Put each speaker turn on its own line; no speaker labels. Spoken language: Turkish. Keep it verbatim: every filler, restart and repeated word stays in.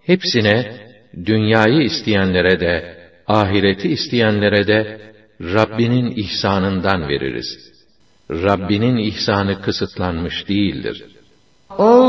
Hepsine, dünyayı isteyenlere de, ahireti isteyenlere de, Rabbinin ihsanından veririz. Rabbinin ihsanı kısıtlanmış değildir.